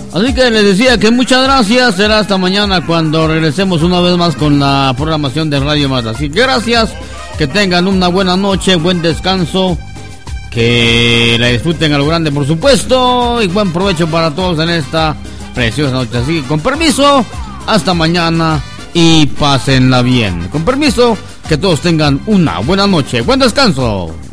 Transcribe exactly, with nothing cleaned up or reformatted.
Así que les decía que muchas gracias. Será hasta mañana cuando regresemos una vez más con la programación de Radio Mata. Así que gracias, que tengan una buena noche, buen descanso, que la disfruten a lo grande, por supuesto, y buen provecho para todos en esta preciosa noche. Así que con permiso, hasta mañana y pásenla bien. Con permiso, que todos tengan una buena noche, buen descanso.